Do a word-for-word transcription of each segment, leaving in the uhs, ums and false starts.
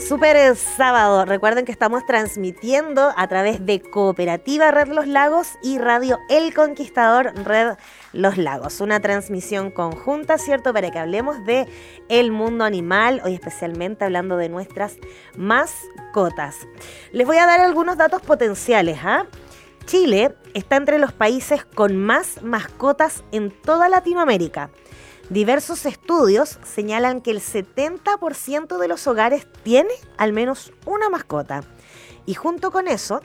Súper sábado. Recuerden que estamos transmitiendo a través de Cooperativa Red Los Lagos y Radio El Conquistador Red Los Lagos. Una transmisión conjunta, ¿cierto? Para que hablemos de el mundo animal, hoy especialmente hablando de nuestras mascotas. Les voy a dar algunos datos potenciales, ¿ah? ¿eh? Chile está entre los países con más mascotas en toda Latinoamérica. Diversos estudios señalan que el setenta por ciento de los hogares tiene al menos una mascota. Y junto con eso,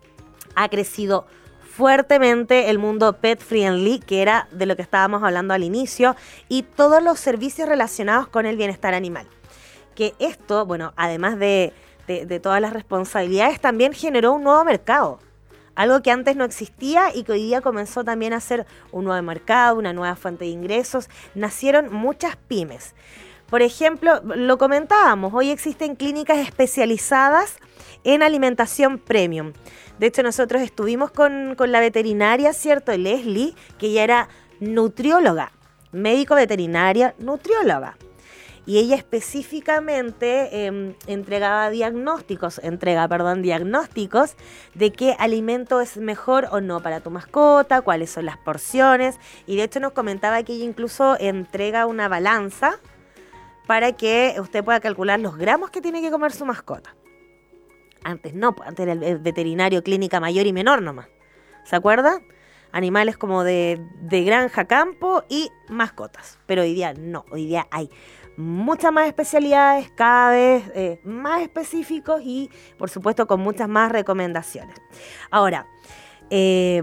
ha crecido fuertemente el mundo pet friendly, que era de lo que estábamos hablando al inicio, y todos los servicios relacionados con el bienestar animal. Que esto, bueno, además de, de, de todas las responsabilidades, también generó un nuevo mercado. Algo que antes no existía y que hoy día comenzó también a ser un nuevo mercado, una nueva fuente de ingresos. Nacieron muchas pymes. Por ejemplo, lo comentábamos, hoy existen clínicas especializadas en alimentación premium. De hecho, nosotros estuvimos con, con la veterinaria, ¿cierto? Leslie, que ella era nutrióloga, médico veterinaria, nutrióloga. Y ella específicamente eh, entregaba diagnósticos, entrega, perdón, diagnósticos de qué alimento es mejor o no para tu mascota, cuáles son las porciones. Y de hecho nos comentaba que ella incluso entrega una balanza para que usted pueda calcular los gramos que tiene que comer su mascota. Antes no, antes era el veterinario clínica mayor y menor nomás. ¿Se acuerda? Animales como de, de granja, campo y mascotas. Pero hoy día no, hoy día hay muchas más especialidades, cada vez eh, más específicos y, por supuesto, con muchas más recomendaciones. Ahora, eh,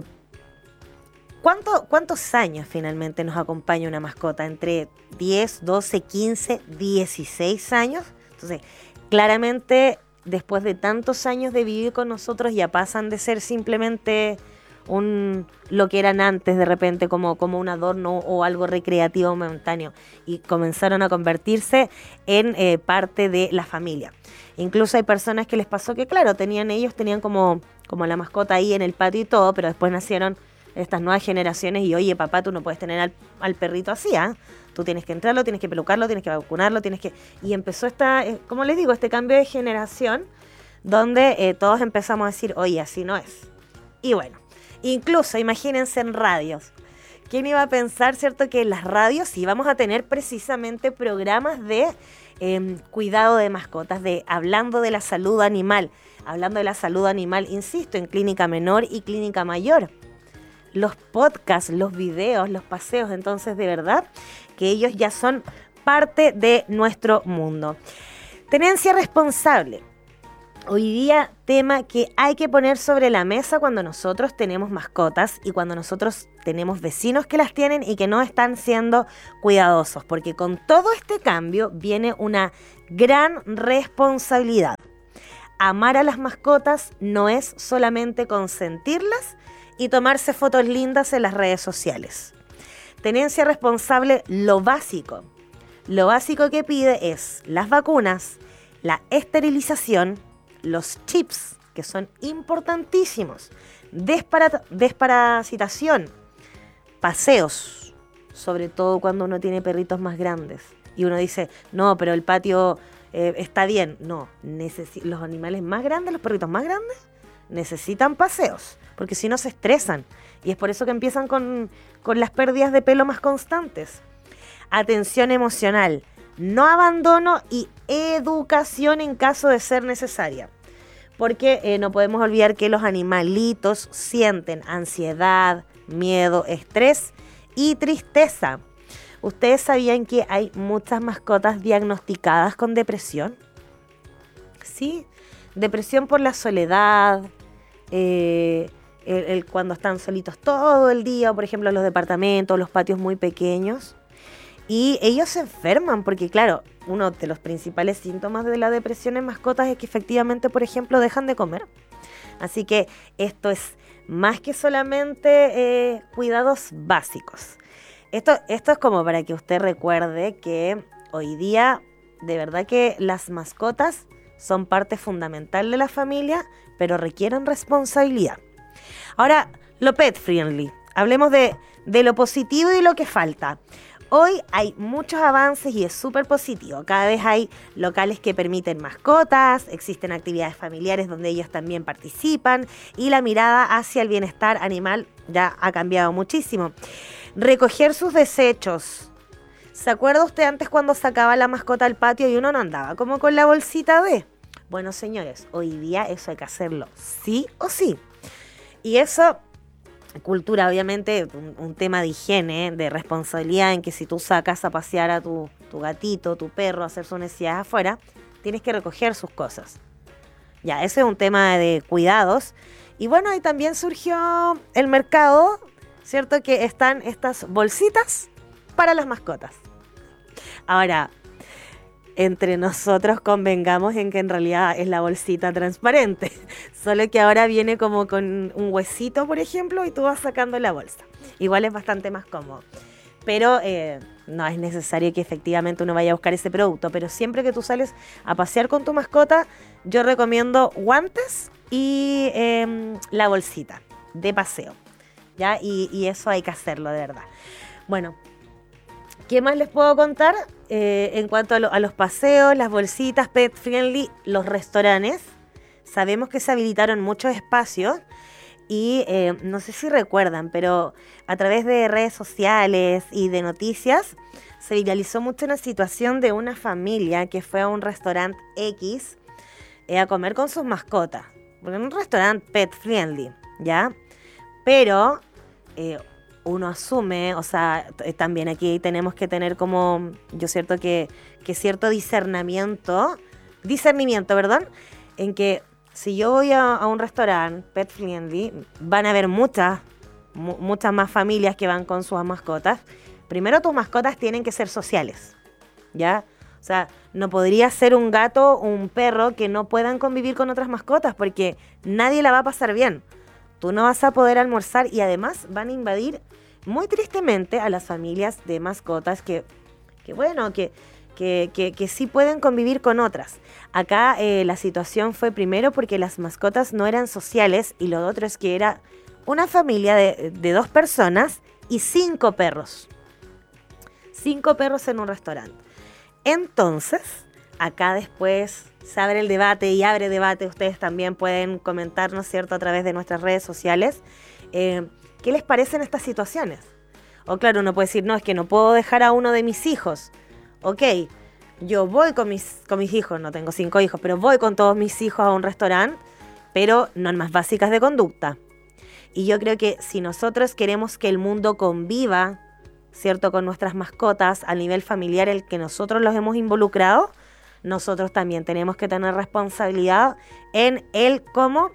¿cuánto, ¿cuántos años finalmente nos acompaña una mascota? ¿Entre diez, doce, quince, dieciséis años? Entonces, claramente, después de tantos años de vivir con nosotros, ya pasan de ser simplemente un lo que eran antes de repente como, como un adorno o algo recreativo momentáneo y comenzaron a convertirse en eh, parte de la familia. Incluso hay personas que les pasó que claro, tenían ellos tenían como, como la mascota ahí en el patio y todo, pero después nacieron estas nuevas generaciones y oye papá, tú no puedes tener al, al perrito así, ¿ah? ¿eh? Tú tienes que entrarlo, tienes que pelucarlo, tienes que vacunarlo, tienes que... Y empezó esta, eh, como les digo, este cambio de generación donde eh, todos empezamos a decir, oye, así no es. Y bueno, incluso, imagínense en radios. ¿Quién iba a pensar, cierto, que en las radios íbamos a tener precisamente programas de eh, cuidado de mascotas, de hablando de la salud animal, hablando de la salud animal, insisto, en clínica menor y clínica mayor? Los podcasts, los videos, los paseos, entonces de verdad que ellos ya son parte de nuestro mundo. Tenencia responsable. Hoy día, tema que hay que poner sobre la mesa cuando nosotros tenemos mascotas y cuando nosotros tenemos vecinos que las tienen y que no están siendo cuidadosos, porque con todo este cambio viene una gran responsabilidad. Amar a las mascotas no es solamente consentirlas y tomarse fotos lindas en las redes sociales. Tenencia responsable, lo básico. Lo básico que pide es las vacunas, la esterilización, los chips, que son importantísimos, Despara- desparasitación, paseos, sobre todo cuando uno tiene perritos más grandes. Y uno dice, no, pero el patio eh, está bien. No, necesi- los animales más grandes, los perritos más grandes, necesitan paseos, porque si no se estresan. Y es por eso que empiezan con, con las pérdidas de pelo más constantes. Atención emocional, no abandono y educación en caso de ser necesaria. Porque eh, no podemos olvidar que los animalitos sienten ansiedad, miedo, estrés y tristeza. ¿Ustedes sabían que hay muchas mascotas diagnosticadas con depresión? Sí, depresión por la soledad, eh, el, el cuando están solitos todo el día, o por ejemplo los departamentos, los patios muy pequeños. Y ellos se enferman porque, claro, uno de los principales síntomas de la depresión en mascotas es que efectivamente, por ejemplo, dejan de comer. Así que esto es más que solamente eh, cuidados básicos. Esto, esto es como para que usted recuerde que hoy día, de verdad que las mascotas son parte fundamental de la familia, pero requieren responsabilidad. Ahora, lo pet friendly. Hablemos de, de lo positivo y lo que falta. Hoy hay muchos avances y es súper positivo. Cada vez hay locales que permiten mascotas, existen actividades familiares donde ellos también participan y la mirada hacia el bienestar animal ya ha cambiado muchísimo. Recoger sus desechos. ¿Se acuerda usted antes cuando sacaba la mascota al patio y uno no andaba como con la bolsita de? Bueno, señores, hoy día eso hay que hacerlo sí o sí. Y eso... cultura, obviamente, un, un tema de higiene, de responsabilidad, en que si tú sacas a pasear a tu, tu gatito, tu perro, a hacer sus necesidades afuera, tienes que recoger sus cosas. Ya, ese es un tema de cuidados. Y bueno, ahí también surgió el mercado, ¿cierto? Que están estas bolsitas para las mascotas. Ahora, entre nosotros convengamos en que en realidad es la bolsita transparente, solo que ahora viene como con un huesito, por ejemplo, y tú vas sacando la bolsa. Igual es bastante más cómodo, pero eh, no es necesario que efectivamente uno vaya a buscar ese producto, pero siempre que tú sales a pasear con tu mascota, yo recomiendo guantes y eh, la bolsita de paseo, ¿ya? Y, y eso hay que hacerlo de verdad. Bueno, ¿qué más les puedo contar? Eh, en cuanto a, lo, a los paseos, las bolsitas pet friendly, los restaurantes, sabemos que se habilitaron muchos espacios y eh, no sé si recuerdan, pero a través de redes sociales y de noticias se viralizó mucho una situación de una familia que fue a un restaurante X eh, a comer con sus mascotas, porque es un restaurante pet friendly, ¿ya? Pero... Eh, uno asume, o sea, t- también aquí tenemos que tener como, yo cierto que, que cierto discernimiento, discernimiento, perdón, en que si yo voy a, a un restaurante pet friendly, van a haber muchas, mu- muchas más familias que van con sus mascotas. Primero, tus mascotas tienen que ser sociales, ¿ya? O sea, no podría ser un gato o un perro que no puedan convivir con otras mascotas porque nadie la va a pasar bien. Tú no vas a poder almorzar y además van a invadir muy tristemente a las familias de mascotas que, que bueno, que, que, que, que sí pueden convivir con otras. Acá eh, la situación fue primero porque las mascotas no eran sociales y lo otro es que era una familia de, de dos personas y cinco perros. Cinco perros en un restaurante. Entonces, acá después se abre el debate y abre debate. Ustedes también pueden comentarnos, ¿cierto?, a través de nuestras redes sociales. Eh, ¿Qué les parecen estas situaciones? O claro, uno puede decir, no, es que no puedo dejar a uno de mis hijos. Ok, yo voy con mis, con mis hijos, no tengo cinco hijos, pero voy con todos mis hijos a un restaurante, pero normas básicas de conducta. Y yo creo que si nosotros queremos que el mundo conviva, ¿cierto?, con nuestras mascotas a nivel familiar, el que nosotros los hemos involucrado, nosotros también tenemos que tener responsabilidad en el cómo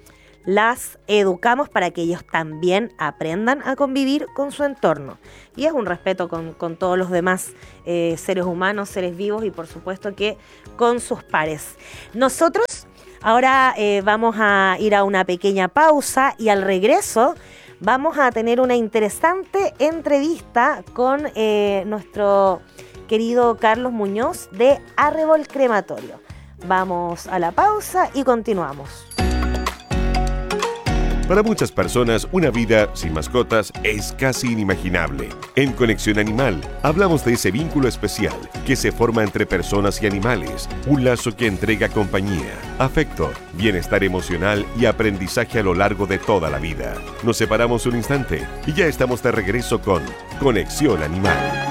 las educamos para que ellos también aprendan a convivir con su entorno. Y es un respeto con, con todos los demás eh, seres humanos, seres vivos y por supuesto que con sus pares. Nosotros ahora eh, vamos a ir a una pequeña pausa y al regreso vamos a tener una interesante entrevista con eh, nuestro querido Carlos Muñoz de Arrebol Crematorio. Vamos a la pausa y continuamos. Para muchas personas, una vida sin mascotas es casi inimaginable. En Conexión Animal, hablamos de ese vínculo especial que se forma entre personas y animales, un lazo que entrega compañía, afecto, bienestar emocional y aprendizaje a lo largo de toda la vida. Nos separamos un instante y ya estamos de regreso con Conexión Animal.